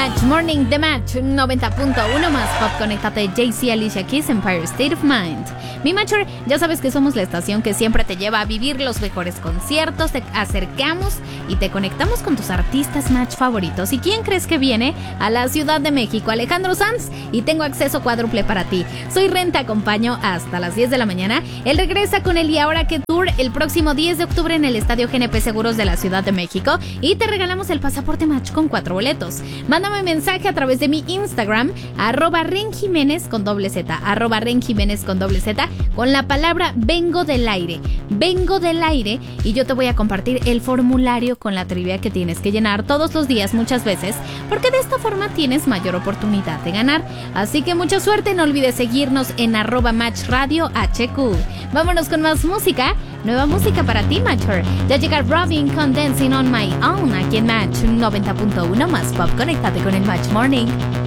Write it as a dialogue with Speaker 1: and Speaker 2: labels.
Speaker 1: Match Morning, The Match 90.1 más pop. Conéctate, JC, Alicia Keys, Empire State of Mind. Mi Matcher, ya sabes que somos la estación que siempre te lleva a vivir los mejores conciertos, te acercamos y te conectamos con tus artistas Match favoritos. ¿Y quién crees que viene? A la Ciudad de México, Alejandro Sanz, y tengo acceso cuádruple para ti. Soy Ren, te acompaño hasta las 10 de la mañana. Él regresa con el Y Ahora Que Tour el próximo 10 de octubre en el Estadio GNP Seguros de la Ciudad de México y te regalamos el pasaporte Match con 4 boletos. Mándame mensaje a través de mi Instagram, @renjiménez con doble Z, @renjiménez con doble Z, con la palabra vengo del aire, y yo te voy a compartir el formulario con la trivia que tienes que llenar todos los días, muchas veces, porque de esta forma tienes mayor oportunidad de ganar. Así que mucha suerte, no olvides seguirnos en @matchradiohq. Vámonos con más música, nueva música para ti, Matcher. Ya llega Robin con Dancing on My Own aquí en Match 90.1 más pop. Conéctate con el Match Morning.